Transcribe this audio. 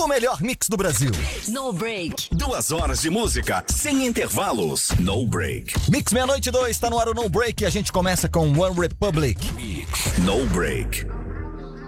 melhor mix do Brasil. No Break. 2 horas de música sem intervalos. No Break. Mix Meia-Noite 2, tá no ar o No Break e a gente começa com One Republic. No Break.